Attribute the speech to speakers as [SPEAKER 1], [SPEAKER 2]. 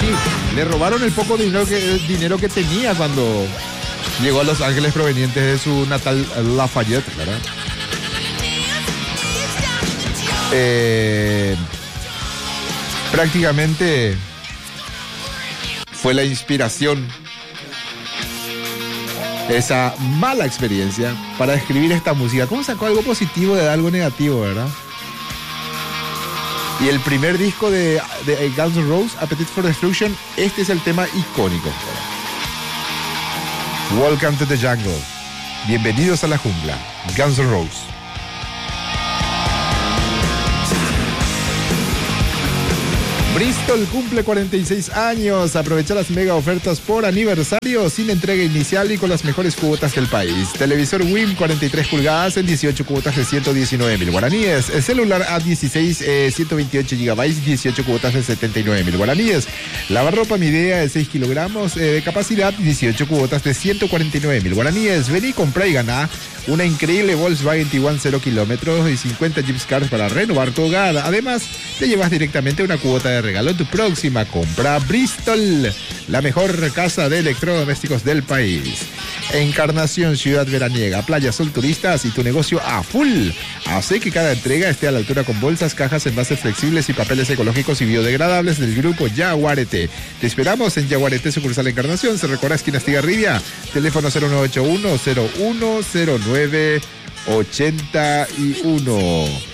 [SPEAKER 1] sí, le robaron el poco dinero que tenía cuando llegó a Los Ángeles provenientes de su natal Lafayette, ¿verdad? Prácticamente fue la inspiración, esa mala experiencia, para escribir esta música. ¿Cómo sacó algo positivo de algo negativo, verdad? Y el primer disco de Guns N' Roses, Appetite for Destruction, este es el tema icónico. Welcome to the Jungle. Bienvenidos a la jungla. Guns N' Roses. Bristol cumple 46 años. Aprovecha las mega ofertas por aniversario sin entrega inicial y con las mejores cuotas del país. Televisor WIM 43 pulgadas en 18 cuotas de 119.000 guaraníes. El celular A16 128 GB, 18 cuotas de 79.000 guaraníes. Lavarropa Midea de 6 kilogramos de capacidad, 18 cuotas de 149.000 guaraníes. Vení, compra y ganá una increíble Volkswagen Tiguan 0 kilómetros y 50 Jeep Cars para renovar tu hogar. Además, te llevas directamente una cuota de regalo en tu próxima compra. Bristol, la mejor casa de electrodomésticos del país. Encarnación, ciudad veraniega, playa, sol, turistas y tu negocio a full. Hace que cada entrega esté a la altura con bolsas, cajas, envases flexibles y papeles ecológicos y biodegradables del grupo Yaguarete. Te esperamos en Yaguarete, sucursal Encarnación. Se recorre esquina Estigarribia. Teléfono 0981 010981.